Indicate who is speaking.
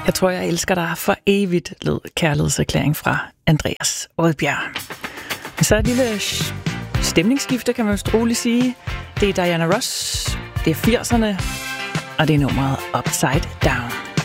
Speaker 1: Jeg tror, jeg elsker dig for evigt, lød kærlighedserklæring fra Andreas Odbjerg. Så et lille stemningsskifte, kan man vist roligt sige. Det er Diana Ross, det er 80'erne, og det er nummeret Upside Down.